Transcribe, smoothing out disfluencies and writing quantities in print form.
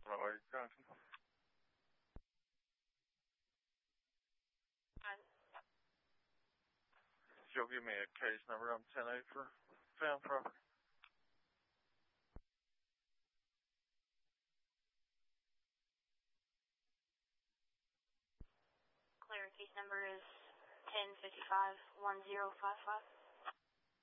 Hello, Johnson. You'll give me a case number on 10-8 for found property. Clear, case number is 1055-1055.